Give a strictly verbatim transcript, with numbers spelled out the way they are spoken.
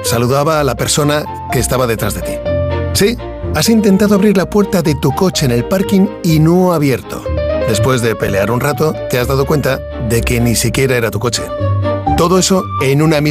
saludaba a la persona que estaba detrás de ti. Sí, has intentado abrir la puerta de tu coche en el parking y no ha abierto. Después de pelear un rato, te has dado cuenta de que ni siquiera era tu coche. Todo eso en una misma